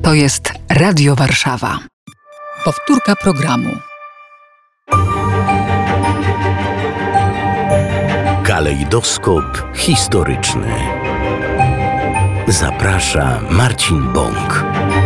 To jest Radio Warszawa. Powtórka programu. Kalejdoskop historyczny. Zaprasza Marcin Bąk.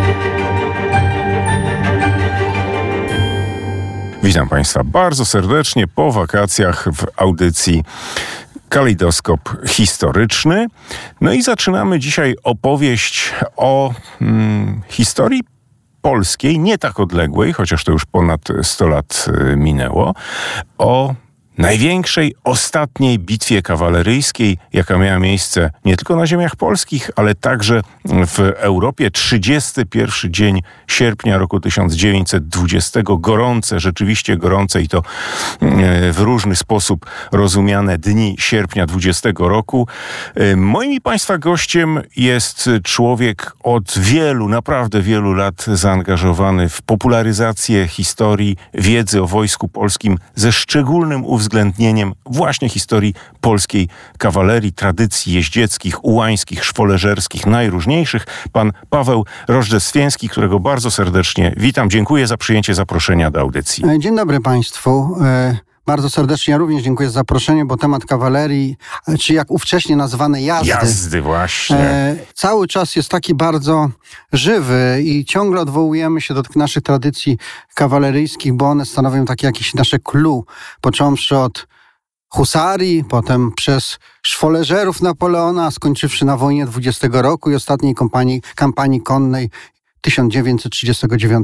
Witam Państwa bardzo serdecznie po wakacjach w audycji Kalejdoskop historyczny. No i zaczynamy dzisiaj opowieść o historii polskiej, nie tak odległej, chociaż to już ponad 100 lat minęło, o największej, ostatniej bitwie kawaleryjskiej, jaka miała miejsce nie tylko na ziemiach polskich, ale także w Europie. 31 dzień sierpnia roku 1920. Gorące, rzeczywiście gorące i to w różny sposób rozumiane dni sierpnia 20 roku. Moim i Państwa gościem jest człowiek od wielu, naprawdę wielu lat zaangażowany w popularyzację historii, wiedzy o Wojsku Polskim ze szczególnym uwzględnieniem właśnie historii polskiej kawalerii, tradycji jeździeckich, ułańskich, szwoleżerskich, najróżniejszych. Pan Paweł Rożdżestwiński, którego bardzo serdecznie witam. Dziękuję za przyjęcie zaproszenia do audycji. Dzień dobry Państwu. Bardzo serdecznie ja również dziękuję za zaproszenie, bo temat kawalerii, czy jak ówcześnie nazwane Jazdy właśnie. Cały czas jest taki bardzo żywy i ciągle odwołujemy się do tych naszych tradycji kawaleryjskich, bo one stanowią takie jakieś nasze clue, począwszy od husarii, potem przez szwoleżerów Napoleona, skończywszy na wojnie 20 roku i ostatniej kampanii konnej 1939.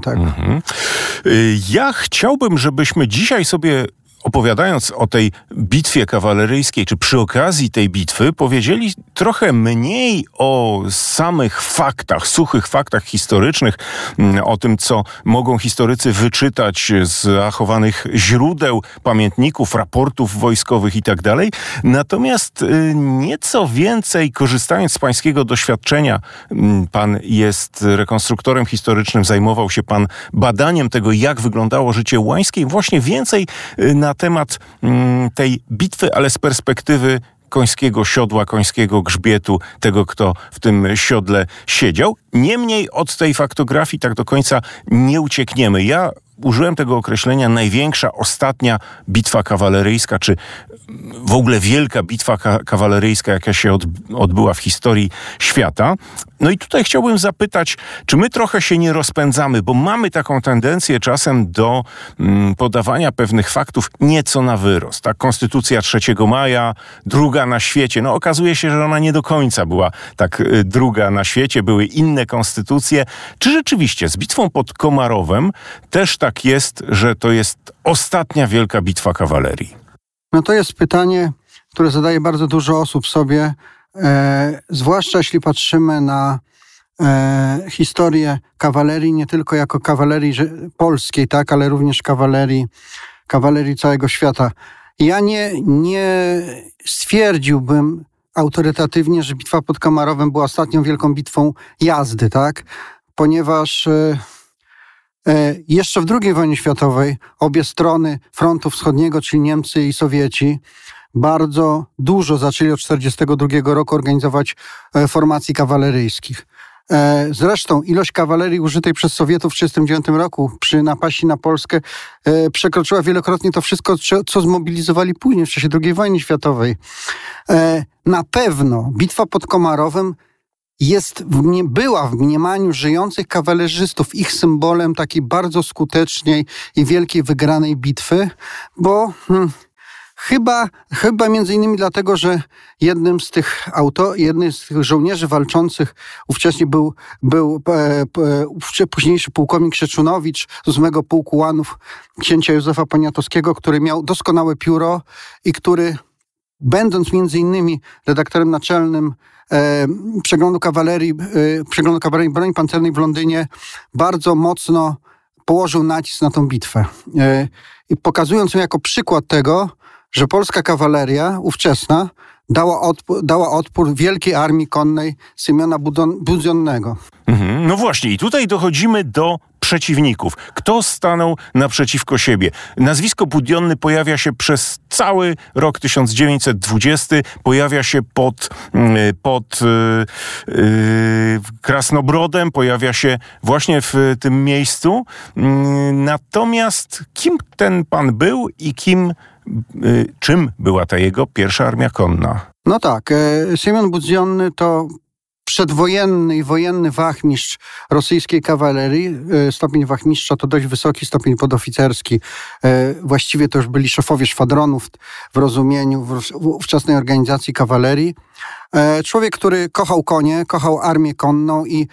Ja chciałbym, żebyśmy dzisiaj sobie, opowiadając o tej bitwie kawaleryjskiej, czy przy okazji tej bitwy, powiedzieli trochę mniej o samych faktach, suchych faktach historycznych, o tym, co mogą historycy wyczytać z zachowanych źródeł, pamiętników, raportów wojskowych itd. Natomiast nieco więcej, korzystając z pańskiego doświadczenia, pan jest rekonstruktorem historycznym, zajmował się pan badaniem tego, jak wyglądało życie ułańskie, właśnie więcej na temat tej bitwy, ale z perspektywy końskiego siodła, końskiego grzbietu, tego, kto w tym siodle siedział. Niemniej od tej faktografii tak do końca nie uciekniemy. Ja użyłem tego określenia największa, ostatnia bitwa kawaleryjska, czy w ogóle wielka bitwa kawaleryjska, jaka się odbyła w historii świata. No i tutaj chciałbym zapytać, czy my trochę się nie rozpędzamy, bo mamy taką tendencję czasem do podawania pewnych faktów nieco na wyrost. Tak, Konstytucja 3 maja, druga na świecie. No okazuje się, że ona nie do końca była tak druga na świecie, były inne konstytucje. Czy rzeczywiście z bitwą pod Komarowem też tak jest, że to jest ostatnia wielka bitwa kawalerii? No to jest pytanie, które zadaje bardzo dużo osób sobie, zwłaszcza jeśli patrzymy na historię kawalerii, nie tylko jako kawalerii polskiej, tak, ale również kawalerii całego świata. Ja nie stwierdziłbym autorytatywnie, że bitwa pod Komarowem była ostatnią wielką bitwą jazdy, tak, ponieważ jeszcze w II wojnie światowej obie strony frontu wschodniego, czyli Niemcy i Sowieci, bardzo dużo zaczęli od 1942 roku organizować formacji kawaleryjskich. Zresztą ilość kawalerii użytej przez Sowietów w 1939 roku przy napaści na Polskę przekroczyła wielokrotnie to wszystko, co zmobilizowali później w czasie II wojny światowej. Na pewno bitwa pod Komarowem była w mniemaniu żyjących kawalerzystów ich symbolem takiej bardzo skutecznej i wielkiej wygranej bitwy, bo chyba między innymi dlatego, że jednym z tych żołnierzy walczących ówcześnie był późniejszy pułkownik Krzeczunowicz z 8 Pułku Łanów księcia Józefa Poniatowskiego, który miał doskonałe pióro i który, będąc między innymi redaktorem naczelnym przeglądu kawalerii broni pancernej w Londynie, bardzo mocno położył nacisk na tą bitwę. I pokazując ją jako przykład tego, że polska kawaleria ówczesna dała odpór wielkiej armii konnej Symiona Budionnego. No właśnie, i tutaj dochodzimy do przeciwników. Kto stanął naprzeciwko siebie? Nazwisko Budionny pojawia się przez cały rok 1920, pojawia się pod Krasnobrodem, pojawia się właśnie w tym miejscu. Natomiast kim ten pan był i czym była ta jego pierwsza armia konna? No tak, Siemion Budionny to przedwojenny i wojenny wachmistrz rosyjskiej kawalerii. Stopień wachmistrza to dość wysoki stopień podoficerski. Właściwie to już byli szefowie szwadronów w rozumieniu ówczesnej organizacji kawalerii. Człowiek, który kochał konie, kochał armię konną i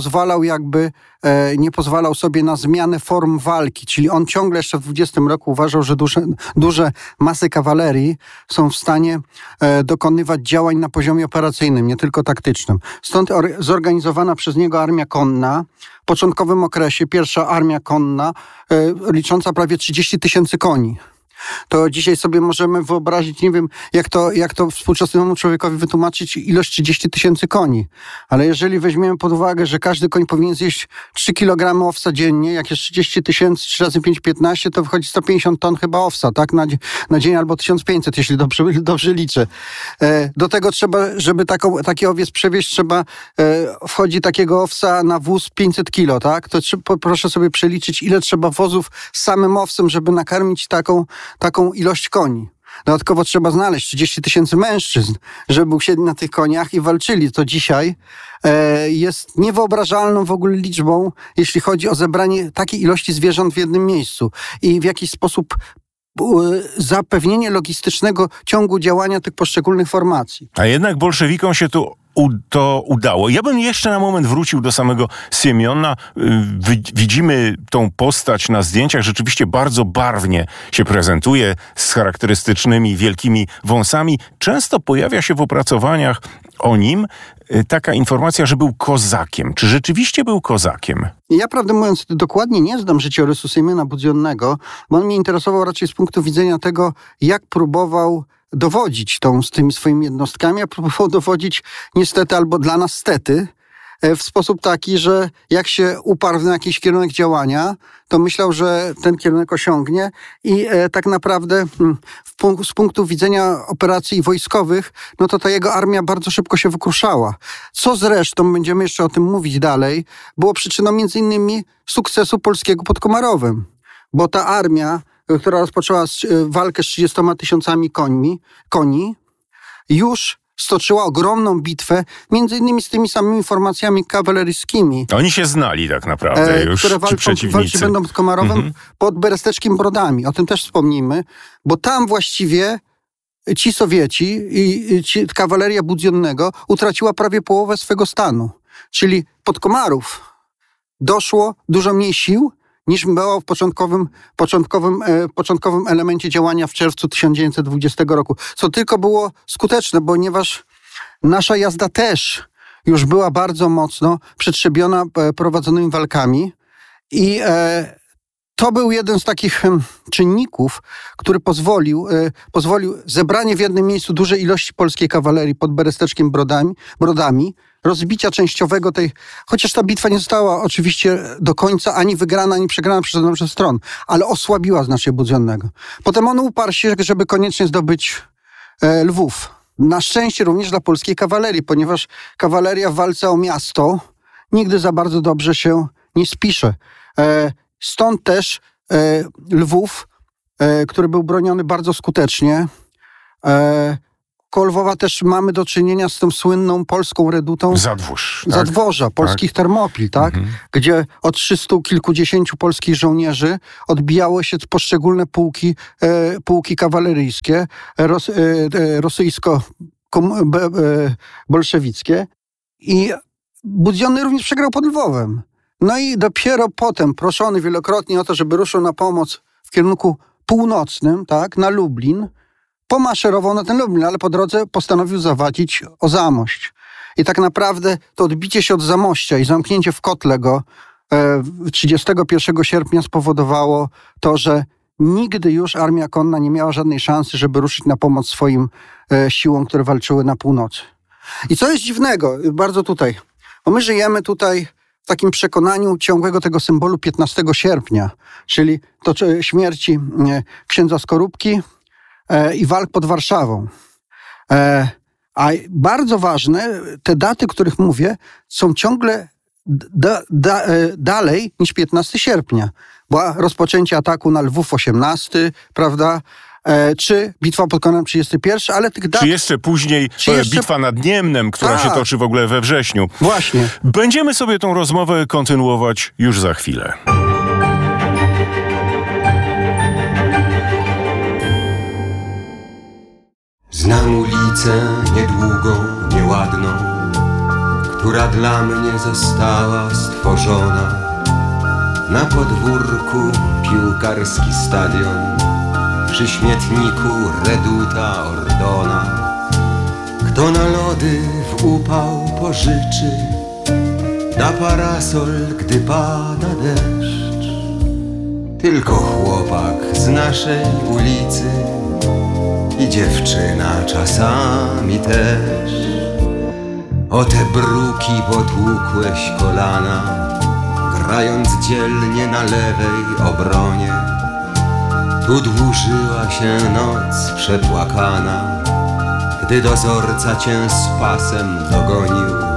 nie pozwalał sobie na zmianę form walki. Czyli on ciągle jeszcze w 20 roku uważał, że duże masy kawalerii są w stanie dokonywać działań na poziomie operacyjnym, nie tylko taktycznym. Stąd zorganizowana przez niego armia konna, w początkowym okresie pierwsza armia konna, licząca prawie 30 000 koni. To dzisiaj sobie możemy wyobrazić, nie wiem, jak to współczesnemu człowiekowi wytłumaczyć ilość 30 000 koni. Ale jeżeli weźmiemy pod uwagę, że każdy koń powinien zjeść 3 kg owsa dziennie, jak jest 30 000, 3 razy 5, 15, to wychodzi 150 ton chyba owsa, tak? Na dzień albo 1500, jeśli dobrze liczę. Do tego trzeba, żeby taki owiec przewieźć, wchodzi takiego owsa na wóz 500 kilo, tak? To proszę sobie przeliczyć, ile trzeba wozów z samym owsem, żeby nakarmić taką ilość koni. Dodatkowo trzeba znaleźć 30 000 mężczyzn, żeby usiedli na tych koniach i walczyli. To dzisiaj jest niewyobrażalną w ogóle liczbą, jeśli chodzi o zebranie takiej ilości zwierząt w jednym miejscu i w jakiś sposób zapewnienie logistycznego ciągu działania tych poszczególnych formacji. A jednak bolszewikom się to udało. Ja bym jeszcze na moment wrócił do samego Siemiona. Widzimy tą postać na zdjęciach, rzeczywiście bardzo barwnie się prezentuje, z charakterystycznymi wielkimi wąsami. Często pojawia się w opracowaniach o nim taka informacja, że był kozakiem. Czy rzeczywiście był kozakiem? Ja, prawdę mówiąc, dokładnie nie znam życiorysu Siemiona Budionnego, bo on mnie interesował raczej z punktu widzenia tego, jak próbował dowodzić z tymi swoimi jednostkami, a próbował dowodzić niestety, albo dla nas stety, w sposób taki, że jak się uparł na jakiś kierunek działania, to myślał, że ten kierunek osiągnie i tak naprawdę z punktu widzenia operacji wojskowych, no to ta jego armia bardzo szybko się wykruszała. Co zresztą, będziemy jeszcze o tym mówić dalej, było przyczyną między innymi sukcesu polskiego pod Komarowem, bo ta armia, która rozpoczęła walkę z 30 000 koni, już stoczyła ogromną bitwę, między innymi z tymi samymi formacjami kawaleryjskimi. Oni się znali tak naprawdę już, które walczy będą pod Komarowem pod Beresteczkiem Brodami. O tym też wspomnijmy, bo tam właściwie ci Sowieci i kawaleria Budionnego utraciła prawie połowę swego stanu. Czyli pod Komarów doszło dużo mniej sił, niż było w początkowym elemencie działania w czerwcu 1920 roku. Co tylko było skuteczne, ponieważ nasza jazda też już była bardzo mocno przetrzebiona prowadzonymi walkami i to był jeden z takich czynników, który pozwolił zebranie w jednym miejscu dużej ilości polskiej kawalerii pod Beresteczkiem Brodami, rozbicia częściowego chociaż ta bitwa nie została oczywiście do końca ani wygrana, ani przegrana przez żadną ze stron, ale osłabiła znacznie Budionnego. Potem on uparł się, żeby koniecznie zdobyć Lwów. Na szczęście również dla polskiej kawalerii, ponieważ kawaleria w walce o miasto nigdy za bardzo dobrze się nie spisze. Stąd też Lwów, który był broniony bardzo skutecznie. Koło Lwowa też mamy do czynienia z tą słynną polską redutą Zadworza, polskich Termopil, tak? Gdzie od 300 kilkudziesięciu polskich żołnierzy odbijało się poszczególne pułki kawaleryjskie, rosyjsko-bolszewickie. I Budionny również przegrał pod Lwowem. No i dopiero potem, proszony wielokrotnie o to, żeby ruszył na pomoc w kierunku północnym, tak, na Lublin, pomaszerował na ten Lublin, ale po drodze postanowił zawadzić o Zamość. I tak naprawdę to odbicie się od Zamościa i zamknięcie w kotle go 31 sierpnia spowodowało to, że nigdy już armia konna nie miała żadnej szansy, żeby ruszyć na pomoc swoim siłom, które walczyły na północy. I co jest dziwnego, bardzo tutaj, bo my żyjemy tutaj w takim przekonaniu ciągłego tego symbolu 15 sierpnia, czyli to śmierci księdza Skorupki i walk pod Warszawą. A bardzo ważne, te daty, o których mówię, są ciągle dalej niż 15 sierpnia. Była rozpoczęcie ataku na Lwów 18, prawda? Czy bitwa pod Konem 31, ale tych dat... Czy jeszcze później bitwa nad Niemnem, która się toczy w ogóle we wrześniu. Właśnie. Będziemy sobie tą rozmowę kontynuować już za chwilę. Znam ulicę niedługą, nieładną, która dla mnie została stworzona. Na podwórku piłkarski stadion, przy śmietniku reduta Ordona. Kto na lody w upał pożyczy, da parasol, gdy pada deszcz. Tylko chłopak z naszej ulicy i dziewczyna czasami też. O te bruki potłukłeś kolana, grając dzielnie na lewej obronie. Tu dłużyła się noc przepłakana, gdy dozorca cię z pasem dogonił.